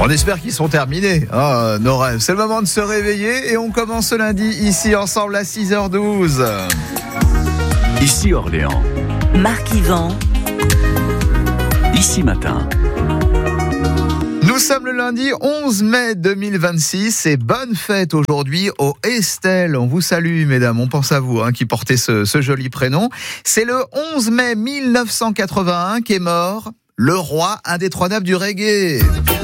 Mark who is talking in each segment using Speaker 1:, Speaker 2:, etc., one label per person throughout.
Speaker 1: On espère qu'ils sont terminés, nos rêves. C'est le moment de se réveiller et on commence ce lundi ici ensemble à 6h12.
Speaker 2: Ici Orléans.
Speaker 3: Marc Yvan.
Speaker 2: Ici Matin.
Speaker 1: Nous sommes le lundi 11 mai 2026 et bonne fête aujourd'hui au Estelle. On vous salue mesdames, on pense à vous qui portez ce joli prénom. C'est le 11 mai 1981 qu'est mort le roi indétrônable du reggae.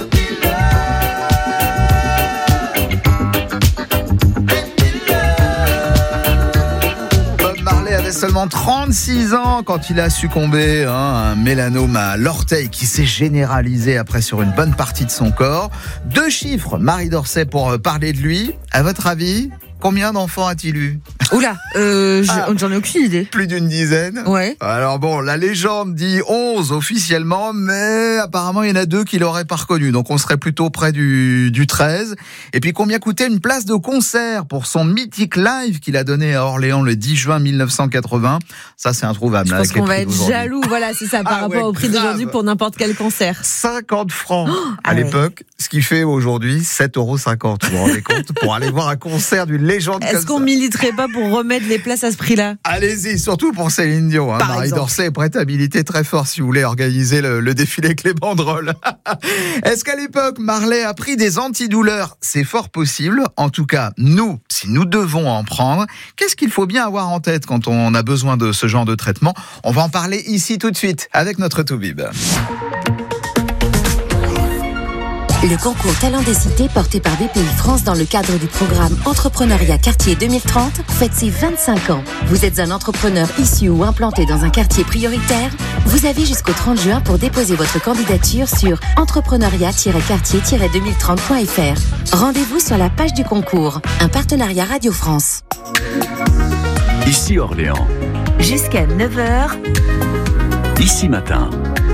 Speaker 1: Seulement 36 ans quand il a succombé à un mélanome à l'orteil qui s'est généralisé après sur une bonne partie de son corps. 2 chiffres, Marie Dorcet, pour parler de lui. À votre avis, combien d'enfants a-t-il eu ?
Speaker 3: Oula, j'en ai aucune idée.
Speaker 1: Plus d'une dizaine ?
Speaker 3: Ouais.
Speaker 1: Alors bon, la légende dit 11 officiellement, mais apparemment il y en a 2 qui l'auraient pas reconnu. Donc on serait plutôt près du 13. Et puis combien coûtait une place de concert pour son mythique live qu'il a donné à Orléans le 10 juin 1980 ? Ça c'est introuvable.
Speaker 3: Je pense qu'on va être jaloux, voilà, c'est ça, par rapport au prix d'aujourd'hui pour n'importe quel concert.
Speaker 1: 50 francs à l'époque, ce qui fait aujourd'hui 7,50 €. Vous vous rendez compte ? Pour aller voir un concert d'une légende.
Speaker 3: Est-ce qu'on militerait pas pour remettre les places à ce prix-là ?
Speaker 1: Allez-y, surtout pour Céline Dion. Marie Dorcet est prête à militer très fort si vous voulez organiser le défilé avec les banderoles. Est-ce qu'à l'époque, Marley a pris des antidouleurs ? C'est fort possible. En tout cas, nous, si nous devons en prendre, qu'est-ce qu'il faut bien avoir en tête quand on a besoin de ce genre de traitement ? On va en parler ici tout de suite avec notre Toubib.
Speaker 4: Le concours Talent des Cités porté par BPI France dans le cadre du programme Entrepreneuriat Quartier 2030 fête ses 25 ans. Vous êtes un entrepreneur issu ou implanté dans un quartier prioritaire ? Vous avez jusqu'au 30 juin pour déposer votre candidature sur entrepreneuriat-quartier-2030.fr. Rendez-vous sur la page du concours. Un partenariat Radio France.
Speaker 2: Ici Orléans.
Speaker 3: Jusqu'à 9h.
Speaker 2: Ici Matin.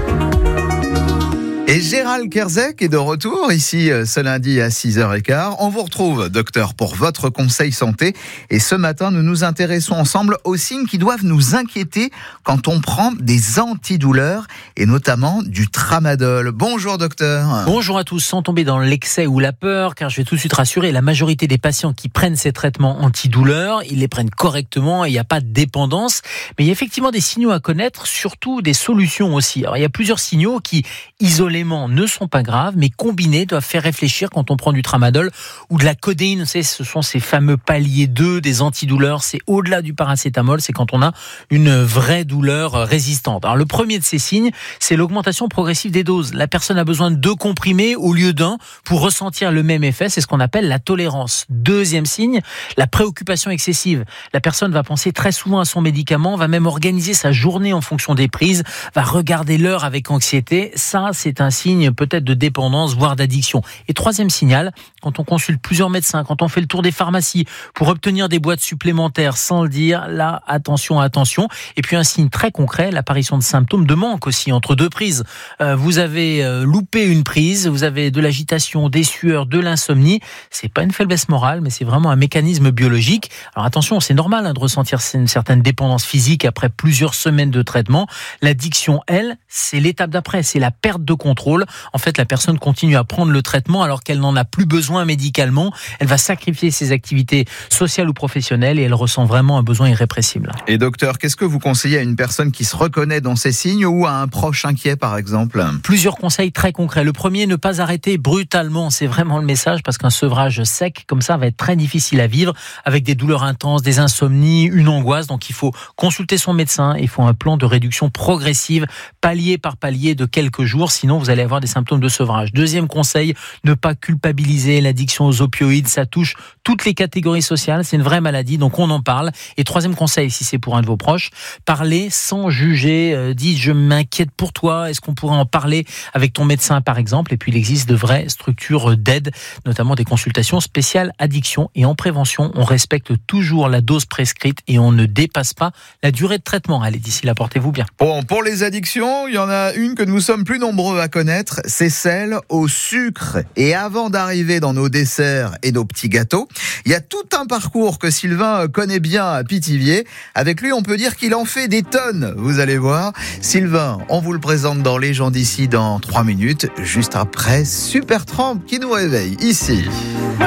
Speaker 1: Et Gérald Kerzek est de retour ici ce lundi à 6h15. On vous retrouve, docteur, pour votre conseil santé. Et ce matin, nous nous intéressons ensemble aux signes qui doivent nous inquiéter quand on prend des antidouleurs et notamment du tramadol. Bonjour, docteur.
Speaker 5: Bonjour à tous. Sans tomber dans l'excès ou la peur, car je vais tout de suite rassurer, la majorité des patients qui prennent ces traitements antidouleurs, ils les prennent correctement et il n'y a pas de dépendance. Mais il y a effectivement des signaux à connaître, surtout des solutions aussi. Alors, il y a plusieurs signaux qui, isolés, ne sont pas graves, mais combinés doivent faire réfléchir quand on prend du tramadol ou de la codéine. Ce sont ces fameux paliers 2 des antidouleurs. C'est au-delà du paracétamol, c'est quand on a une vraie douleur résistante. Alors le premier de ces signes, c'est l'augmentation progressive des doses. La personne a besoin de 2 comprimés au lieu d'un pour ressentir le même effet. C'est ce qu'on appelle la tolérance. Deuxième signe, la préoccupation excessive. La personne va penser très souvent à son médicament, va même organiser sa journée en fonction des prises, va regarder l'heure avec anxiété. Ça, c'est un signe peut-être de dépendance, voire d'addiction. Et troisième signal, quand on consulte plusieurs médecins, quand on fait le tour des pharmacies pour obtenir des boîtes supplémentaires sans le dire, là, attention. Et puis un signe très concret, l'apparition de symptômes de manque aussi entre 2 prises. Vous avez loupé une prise, vous avez de l'agitation, des sueurs, de l'insomnie. C'est pas une faiblesse morale, mais c'est vraiment un mécanisme biologique. Alors attention, c'est normal de ressentir une certaine dépendance physique après plusieurs semaines de traitement. L'addiction, elle, c'est l'étape d'après, c'est la perte de contrôle. En fait, la personne continue à prendre le traitement alors qu'elle n'en a plus besoin médicalement. Elle va sacrifier ses activités sociales ou professionnelles et elle ressent vraiment un besoin irrépressible.
Speaker 1: Et docteur, qu'est-ce que vous conseillez à une personne qui se reconnaît dans ces signes ou à un proche inquiet, par exemple ?
Speaker 5: Plusieurs conseils très concrets. Le premier, ne pas arrêter brutalement. C'est vraiment le message parce qu'un sevrage sec comme ça va être très difficile à vivre avec des douleurs intenses, des insomnies, une angoisse. Donc il faut consulter son médecin. Il faut un plan de réduction progressive, palier par palier de quelques jours. Sinon, vous allez avoir des symptômes de sevrage. Deuxième conseil, ne pas culpabiliser. L'addiction aux opioïdes, ça touche toutes les catégories sociales. C'est une vraie maladie, donc on en parle. Et troisième conseil, si c'est pour un de vos proches, parlez sans juger. Dites, je m'inquiète pour toi. Est-ce qu'on pourrait en parler avec ton médecin, par exemple ? Et puis, il existe de vraies structures d'aide, notamment des consultations spéciales addiction. Et en prévention, on respecte toujours la dose prescrite et on ne dépasse pas la durée de traitement. Allez, d'ici là, portez-vous bien.
Speaker 1: Bon, pour les addictions, il y en a une que nous sommes plus nombreux à connaître. connaître, c'est celle au sucre. Et avant d'arriver dans nos desserts et nos petits gâteaux, il y a tout un parcours que Sylvain connaît bien à Pithiviers. Avec lui, on peut dire qu'il en fait des tonnes, vous allez voir. Sylvain, on vous le présente dans Les gens d'ici dans 3 minutes, juste après Supertramp qui nous réveille ici.